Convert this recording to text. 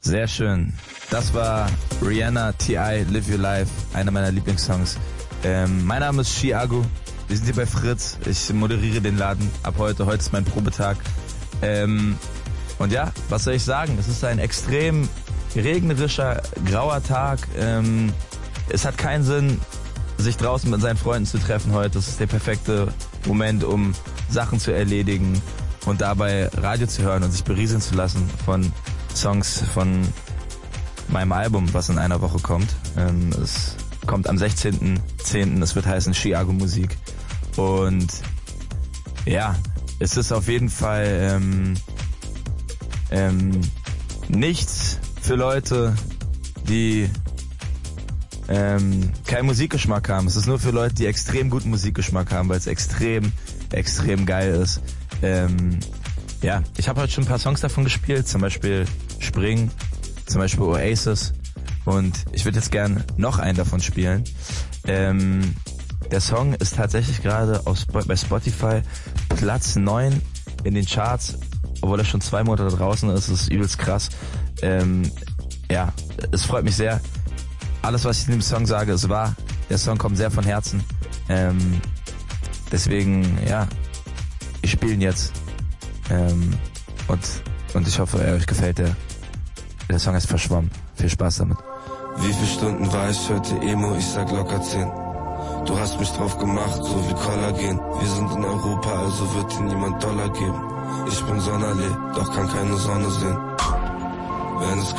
Sehr schön. Das war Rihanna, T.I., Live Your Life, einer meiner Lieblingssongs. Mein Name ist Chiago. Wir sind hier bei Fritz. Ich moderiere den Laden ab heute. Heute ist mein Probetag. Und ja, was soll ich sagen? Es ist ein extrem regnerischer, grauer Tag. Es hat keinen Sinn, sich draußen mit seinen Freunden zu treffen heute. Das ist der perfekte Moment, um Sachen zu erledigen und dabei Radio zu hören und sich berieseln zu lassen von Songs von meinem Album, was in einer Woche kommt. Es kommt am 16.10. Es wird heißen Chiago Musik. Und ja, es ist auf jeden Fall nichts für Leute, die keinen Musikgeschmack haben. Es ist nur für Leute, die extrem guten Musikgeschmack haben, weil es extrem, extrem geil ist. Ja, ich habe heute schon ein paar Songs davon gespielt, zum Beispiel Spring, zum Beispiel Oasis, und ich würde jetzt gern noch einen davon spielen. Der Song ist tatsächlich gerade bei Spotify Platz 9 in den Charts, obwohl er schon 2 Monate draußen ist. Das ist übelst krass. Ja, es freut mich sehr. Alles, was ich in dem Song sage, ist wahr. Der Song kommt sehr von Herzen. Deswegen, ja, ich spiele ihn jetzt. Und ich hoffe, euch gefällt der Song ist verschwommen. Viel Spaß damit. Wie viele Stunden war ich heute Emo? Ich sag locker 10. Du hast mich drauf gemacht, so wie Kollagen. Wir sind in Europa, also wird dir niemand Dollar geben. Ich bin Sonderlee, doch kann keine Sonne sehen.